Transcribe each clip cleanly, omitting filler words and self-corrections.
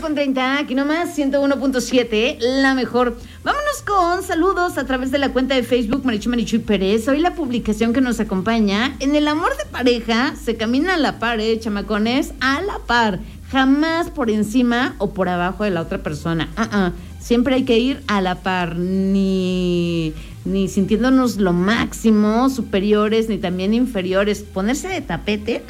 9:30, aquí nomás, 101.7, la mejor. Vámonos con saludos a través de la cuenta de Facebook Marichuy Pérez. Hoy la publicación que nos acompaña: en el amor de pareja se camina a la par, chamacones, a la par. Jamás por encima o por abajo de la otra persona. Siempre hay que ir a la par, ni sintiéndonos lo máximo, superiores, ni también inferiores. Ponerse de tapete,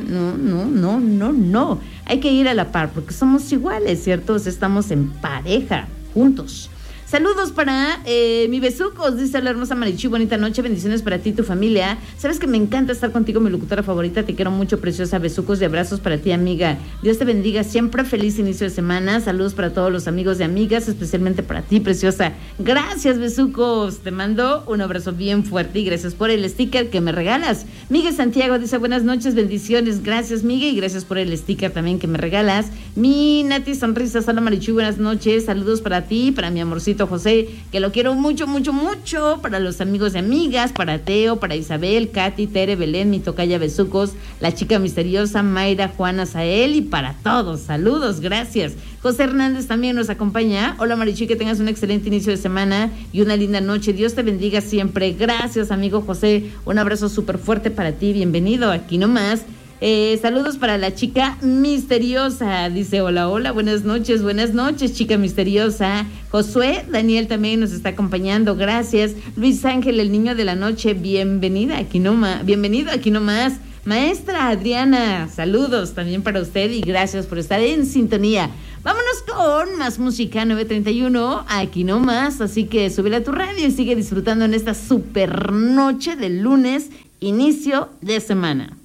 no. Hay que ir a la par, porque somos iguales, ¿cierto? O sea, estamos en pareja, juntos. Saludos para mi besucos, dice la hermosa Marichu, bonita noche, bendiciones para ti y tu familia. Sabes que me encanta estar contigo, mi locutora favorita, te quiero mucho, preciosa, besucos y abrazos para ti, amiga. Dios te bendiga, siempre feliz inicio de semana. Saludos para todos los amigos y amigas, especialmente para ti, preciosa. Gracias, besucos, te mando un abrazo bien fuerte y gracias por el sticker que me regalas. Miguel Santiago dice buenas noches, bendiciones, gracias Miguel, y gracias por el sticker también que me regalas. Mi Nati Sonrisa, hola Marichu, buenas noches, saludos para ti, para mi amorcito José, que lo quiero mucho, para los amigos y amigas, para Teo, para Isabel, Katy, Tere, Belén, mi tocaya besucos, la chica misteriosa, Mayra, Juana, Sael, y para todos, saludos, gracias. José Hernández también nos acompaña. Hola Marichu, que tengas un excelente inicio de semana y una linda noche, Dios te bendiga siempre. Gracias amigo José, un abrazo súper fuerte para ti, bienvenido aquí nomás. Saludos para la chica misteriosa, dice hola, buenas noches, chica misteriosa. Josué Daniel también nos está acompañando, gracias. Luis Ángel, el niño de la noche, bienvenido aquí nomás. Maestra Adriana, saludos también para usted y gracias por estar en sintonía. Vámonos con más música, 9:31, aquí nomás, así que súbele a tu radio y sigue disfrutando en esta super noche de lunes, inicio de semana.